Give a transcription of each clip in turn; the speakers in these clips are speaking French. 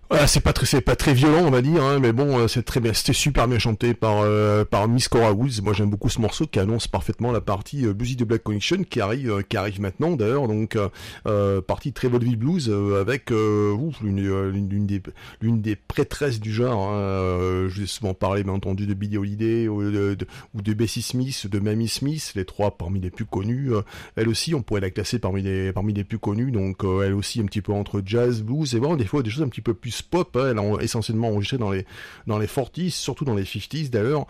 Voilà, c'est pas très violent, on va dire, hein, mais bon, c'est très bien, c'était super bien chanté par Miss Cora Woods. Moi, j'aime beaucoup ce morceau qui annonce parfaitement la partie Bluesy de Black Connection qui arrive maintenant d'ailleurs. Donc, partie très vaudeville blues avec l'une des prêtresses du genre. Hein, je vais souvent parler, bien entendu, de Billie Holiday ou de Bessie Smith, de Mamie Smith, les trois parmi les plus connus. Elle aussi, on pourrait la classer parmi les plus connus. Donc, elle aussi un petit peu entre jazz, blues et vraiment des fois des choses un petit peu plus pop, hein. Elle a essentiellement enregistré dans les 40s, surtout dans les 50s d'ailleurs,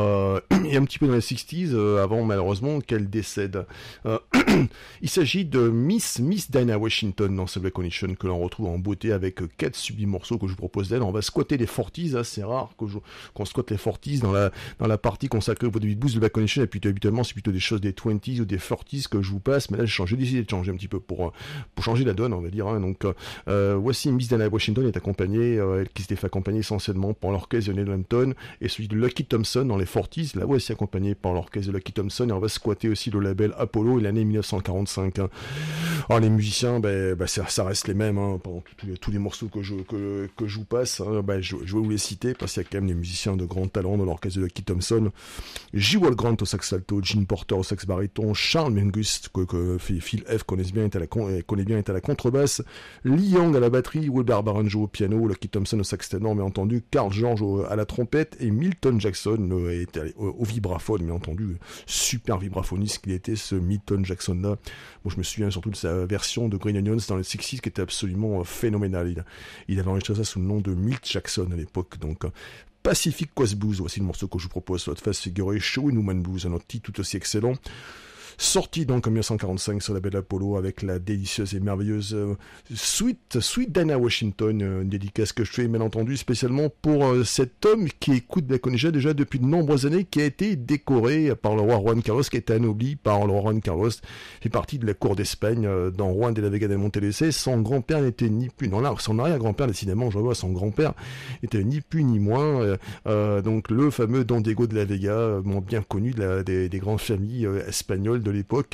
et un petit peu dans les 60s, avant malheureusement qu'elle décède. Euh, il s'agit de Miss Dinah Washington dans ce Black Connection que l'on retrouve en beauté avec 4 sublimes morceaux que je vous propose d'elle. On va squatter les 40s, hein, c'est rare qu'on squatte les 40s dans la partie consacrée au vaudeville blues de Black Connection, et puis habituellement c'est plutôt des choses des 20s ou des 40s que je vous passe, mais là j'ai décidé de changer un petit peu pour changer la donne, on va dire, hein. Donc voici Miss Dinah Washington est accompagnée, qui s'était fait accompagner essentiellement par l'orchestre de Neil Hampton et celui de Lucky Thompson dans les 40s, là aussi accompagné par l'orchestre de Lucky Thompson, et on va squatter aussi le label Apollo et l'année 1945. Hein. Alors les musiciens, ça reste les mêmes, hein, pendant tous les morceaux que je vous passe, hein, je vais vous les citer parce qu'il y a quand même des musiciens de grand talent dans l'orchestre de Lucky Thompson. J. Wall Grant au sax alto, Gene Porter au sax baryton, Charles Mingus que Phil F connaît bien est à la contrebasse, Lee Young à la batterie, Wilbur Baranjo au piano, Lucky Thompson au sax ténor, bien entendu, Carl George à la trompette, et Milton Jackson est au vibraphone, bien entendu, super vibraphoniste qu'il était, ce Milton Jackson-là. Bon, je me souviens surtout de sa version de Green Onions dans les 60s qui était absolument phénoménale. Il avait enregistré ça sous le nom de Milt Jackson à l'époque, donc... Pacific Coast Blues, voici le morceau que je vous propose sur votre face figurée, Showing Woman Blues, un autre titre tout aussi excellent. Sorti donc en 1945 sur la label Apollo avec la délicieuse et merveilleuse Sweet Dinah Washington, une dédicace que je fais bien entendu spécialement pour cet homme qui écoute Black Connection déjà depuis de nombreuses années, qui a été décoré par le roi Juan Carlos, qui a été anobli par le roi Juan Carlos, fait partie de la cour d'Espagne dans Juan de la Vega del Monteluce. Son grand-père n'était ni plus, non là, son arrière-grand-père décidément, je vois, son grand-père était ni plus ni moins, donc le fameux Don Diego de la Vega, bien connu des grandes familles espagnoles de l'époque.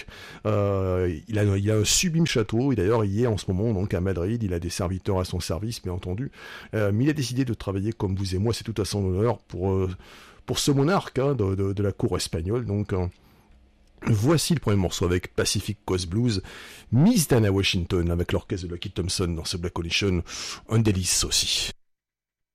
Il a un sublime château, et d'ailleurs il y est en ce moment donc à Madrid, il a des serviteurs à son service bien entendu, mais il a décidé de travailler comme vous et moi, c'est tout à son honneur pour ce monarque, hein, de la cour espagnole. Donc voici le premier morceau avec Pacific Coast Blues, Miss Dinah Washington avec l'orchestre de Lucky Thompson dans ce Black Connection, un délice aussi.